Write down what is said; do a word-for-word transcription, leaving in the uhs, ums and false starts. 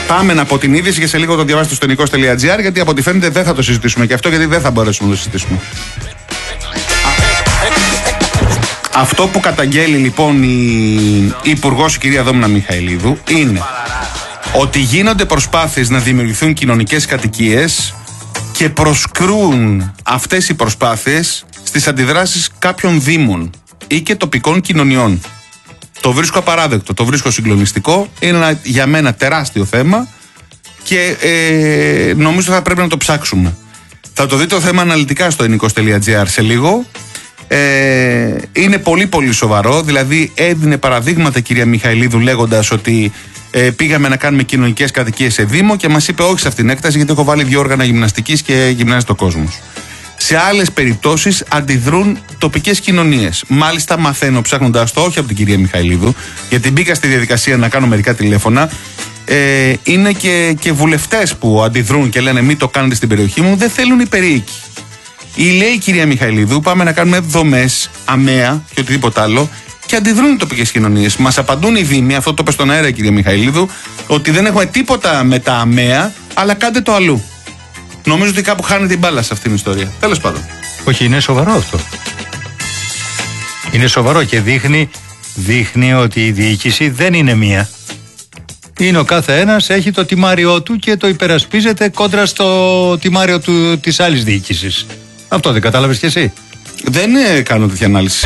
Πάμε από την είδηση και σε λίγο το διαβάσετε στο νικός τελεία τζι άρ, γιατί από ό,τι φαίνεται δεν θα το συζητήσουμε και αυτό, γιατί δεν θα μπορέσουμε να το συζητήσουμε. Αυτό που καταγγέλει λοιπόν η Υπουργός, η κυρία Δόμνα Μιχαηλίδου, είναι ότι γίνονται προσπάθειες να δημιουργηθούν κοινωνικές κατοικίες και προσκρούν αυτές οι προσπάθειες στις αντιδράσεις κάποιων δήμων ή και τοπικών κοινωνιών. Το βρίσκω απαράδεκτο, το βρίσκω συγκλονιστικό, είναι ένα, για μένα τεράστιο θέμα και ε, νομίζω θα πρέπει να το ψάξουμε. Θα το δείτε το θέμα αναλυτικά στο νικός τελεία τζι άρ σε λίγο. Ε, είναι πολύ πολύ σοβαρό, δηλαδή έδινε παραδείγματα η κυρία Μιχαηλίδου λέγοντας ότι ε, πήγαμε να κάνουμε κοινωνικές κατοικίες σε Δήμο και μας είπε όχι σε αυτήν την έκταση γιατί έχω βάλει δύο όργανα γυμναστικής και γυμνάζεται ο κόσμος. Σε άλλες περιπτώσεις αντιδρούν τοπικές κοινωνίες. Μάλιστα μαθαίνω ψάχνοντας το όχι από την κυρία Μιχαηλίδου, γιατί μπήκα στη διαδικασία να κάνω μερικά τηλέφωνα, ε, είναι και, και βουλευτές που αντιδρούν και λένε μην το κάνετε στην περιοχή μου, δεν θέλουν οι περίοικοι. Ή λέει η κυρία Μιχαηλίδου πάμε να κάνουμε δομές, αμαία και οτιδήποτε άλλο, και αντιδρούν οι τοπικές κοινωνίες. Μας απαντούν οι δήμοι, αυτό το είπε στον αέρα η κυρία Μιχαηλίδου, ότι δεν έχουμε τίποτα με τα αμαία, αλλά κάντε το αλλού. Νομίζω ότι κάπου χάνει την μπάλα σε αυτήν την ιστορία. Τέλος πάντων. Όχι, είναι σοβαρό αυτό. Είναι σοβαρό και δείχνει, δείχνει ότι η διοίκηση δεν είναι μία. Είναι ο κάθε ένας, έχει το τιμάριό του και το υπερασπίζεται κόντρα στο τιμάριο του, της άλλης διοίκησης. Αυτό δεν κατάλαβες κι εσύ? Δεν ε, κάνω τέτοια ανάλυση.